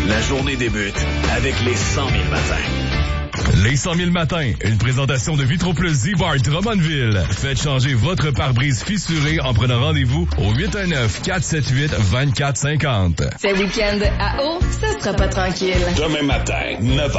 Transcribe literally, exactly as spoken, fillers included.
La journée débute avec les cent mille matins. Les cent mille matins, une présentation de Vitroplus Z-Bar Drummondville. Faites changer votre pare-brise fissuré en prenant rendez-vous au huit un neuf, quatre sept huit, deux quatre cinq zéro. Ce week-end à eau, ça sera pas tranquille. Demain matin, neuf